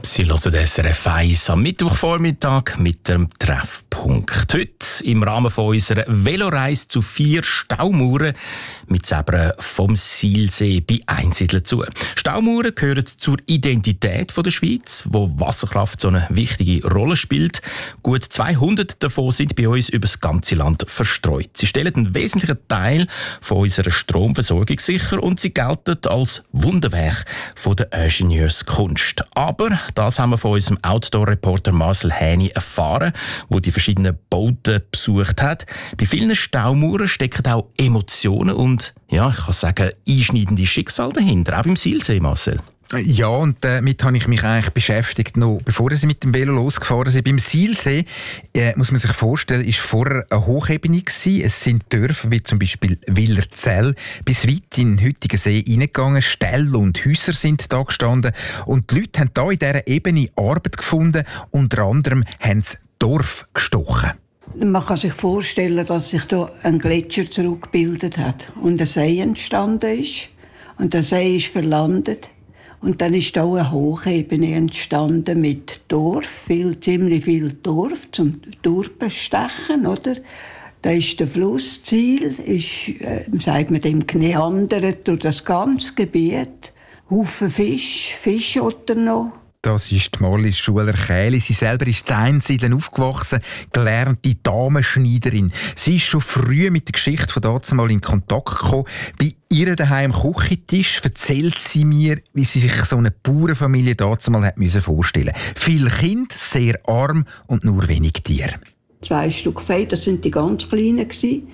Sie hören SRF 1 am Mittwochvormittag mit dem Treffpunkt. Heute im Rahmen von unserer Veloreise zu 4 Staumauern mit Zebra vom Silsee bei Einsiedeln zu. Staumauern gehören zur Identität der Schweiz, wo Wasserkraft so eine wichtige Rolle spielt. Gut 200 davon sind bei uns über das ganze Land verstreut. Sie stellen einen wesentlichen Teil von unserer Stromversorgung sicher und sie gelten als Wunderwerk von der Ingenieurskunst. Aber das haben wir von unserem Outdoor-Reporter Marcel Häni erfahren, der die verschiedenen Bauten besucht hat. Bei vielen Staumauern stecken auch Emotionen und, ja, ich kann sagen, einschneidende Schicksale dahinter, auch beim Silsee, Marcel. Ja, und damit habe ich mich eigentlich beschäftigt, noch bevor sie mit dem Velo losgefahren sind. Beim Silsee, muss man sich vorstellen, ist vorher eine Hochebene gewesen. Es sind Dörfer wie zum Beispiel Willerzell bis weit in den heutigen See hineingegangen. Ställe und Häuser sind da gestanden. Und die Leute haben da in dieser Ebene Arbeit gefunden. Unter anderem haben sie Dorf gestochen. Man kann sich vorstellen, dass sich da ein Gletscher zurückgebildet hat und ein See entstanden ist. Und der See ist verlandet. Und dann ist auch eine Hochebene entstanden mit Dorf, ziemlich viel Dorf zum Durchbestechen, oder? Da ist der Flussziel, sagt man dem, geneandert durch das ganze Gebiet. Haufen Fischotter noch. Das ist die Marlies Schuler Kähli. Sie selber ist in Einsiedeln aufgewachsen, gelernte Damenschneiderin. Sie ist schon früh mit der Geschichte von dazumal in Kontakt gekommen. Bei ihr daheim am Küchentisch erzählt sie mir, wie sie sich so eine Bauernfamilie dazumal vorstellen musste. Viele Kinder, sehr arm und nur wenig Tiere. 2 Stück Vieh, das sind die ganz Kleinen,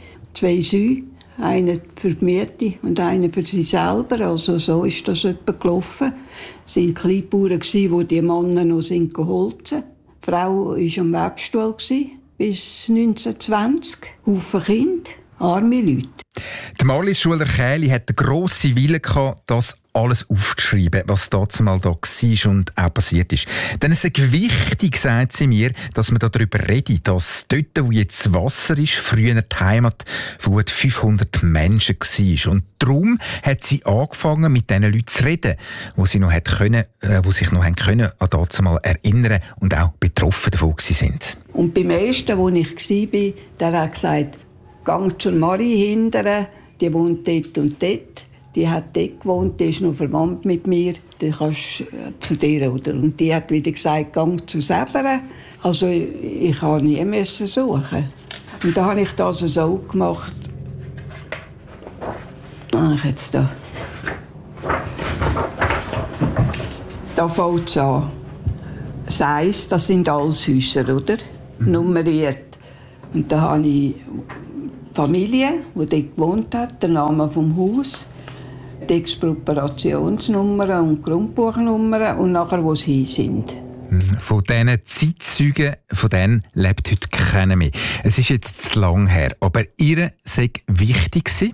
2 Säue. Einer für die Miete und einer für sie selber. Also so ist das etwa gelaufen. Es waren Kleinbauern, die die Männer noch geholzen. Die Frau war am Webstuhl bis 1920. Haufen Kinder, arme Leute. Die Marlies Schuler Kähli hatte den grossen Willen, das alles aufzuschreiben, was dazumal da war und auch passiert ist. Denn es ist wichtig, sagt sie mir, dass man darüber redet, dass dort, wo jetzt Wasser ist, früher die Heimat von gut 500 Menschen war. Und darum hat sie angefangen, mit diesen Leuten zu reden, die sich noch an dazumal erinnern und auch betroffen davon sind. Und beim ersten, wo ich war, der hat gesagt, «Gang zur Marie hindern, die wohnt dort und dort.» Die hat dort gewohnt, die ist noch verwandt mit mir. Dann kannst du zu dir, oder? Und die hat wieder gesagt, gang zu Sebra. Also ich musste nie suchen. Und dann habe ich das so gemacht. Jetzt da. Da fängt es an. Das 1, das sind alles Häuser, oder? Nummeriert. Und da habe ich die Familie, die dort gewohnt hat, den Namen vom Haus, die Expropriationsnummern und Grundbuchnummern und nachher, wo sie hin sind. Von diesen Zeitzeugen, von denen lebt heute keiner mehr. Es ist jetzt zu lang her, aber ihr sei wichtig gewesen?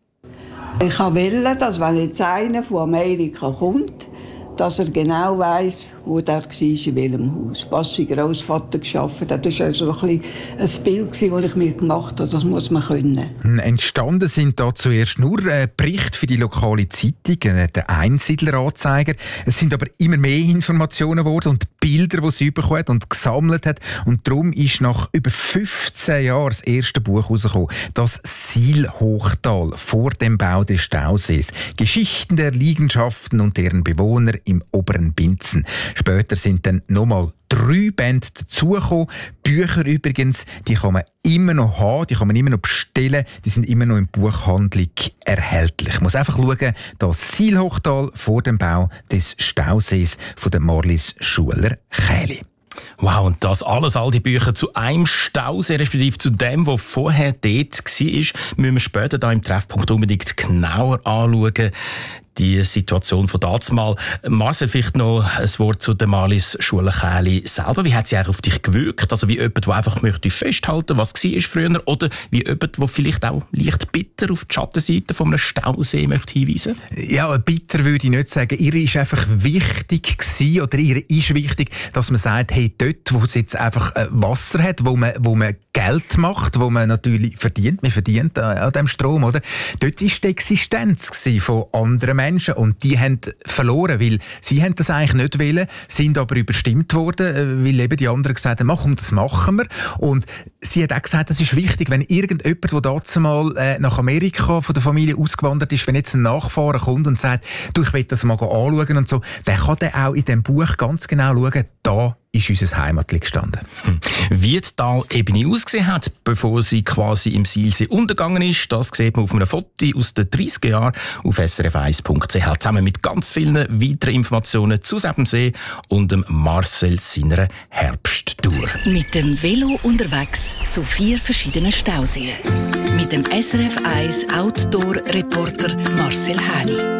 Ich wollte, dass wenn jetzt einer von Amerika kommt, dass er genau weiss, wo der war, in welchem Haus, was sein Grossvater geschafft hat. Das war also ein Bild, das ich mir gemacht habe. Das muss man können. Entstanden sind da zuerst nur Berichte für die lokale Zeitung, der Einsiedler-Anzeiger. Es sind aber immer mehr Informationen geworden und Bilder, die sie bekommen hat und gesammelt hat. Und darum ist nach über 15 Jahren das erste Buch herausgekommen. Das Sihlhochtal vor dem Bau des Stausees. Geschichten der Liegenschaften und deren Bewohner im oberen Binzen. Später sind dann nochmal 3 Bände dazugekommen. Bücher übrigens, die kann man immer noch haben, die kann man immer noch bestellen, die sind immer noch in Buchhandlung erhältlich. Ich muss einfach schauen, das Sihlhochtal vor dem Bau des Stausees von der Marlies Schuler Kähli. Wow, und das alles, all die Bücher zu einem Stausee, respektive zu dem, was vorher dort war, müssen wir später da im Treffpunkt unbedingt genauer anschauen. Die Situation von dazumal. Marcel, vielleicht noch ein Wort zu der Marlies Schuler Kähli selber. Wie hat sie eigentlich auf dich gewirkt? Also wie jemand, der einfach möchte festhalten, was war früher, oder wie jemand, der vielleicht auch leicht bitter auf die Schattenseite von einem Stausee möchte hinweisen? Ja, bitter würde ich nicht sagen. Ihr ist einfach wichtig gewesen, oder ihr ist wichtig, dass man sagt, hey, dort, wo es jetzt einfach Wasser hat, wo man Geld macht, wo man natürlich verdient, man verdient an dem Strom, oder? Dort war die Existenz von anderen Menschen Menschen und die haben verloren, weil sie haben das eigentlich nicht wollen, sind aber überstimmt worden, weil eben die anderen gesagt haben, komm, das machen wir. Und sie hat auch gesagt, das ist wichtig, wenn irgendjemand, der dazu mal nach Amerika von der Familie ausgewandert ist, wenn jetzt ein Nachfahre kommt und sagt, du, ich will das mal anschauen und so, der kann dann auch in diesem Buch ganz genau schauen, da ist unser Heimatli gestanden. Wie die Talebene ausgesehen hat, bevor sie quasi im Silsee untergegangen ist, das sieht man auf einem Foto aus den 30er Jahren auf srf1.ch, zusammen mit ganz vielen weiteren Informationen zu Ebensee und dem Marcel seiner Herbsttour. Mit dem Velo unterwegs zu 4 verschiedenen Stauseen. Mit dem SRF1 Outdoor-Reporter Marcel Häni.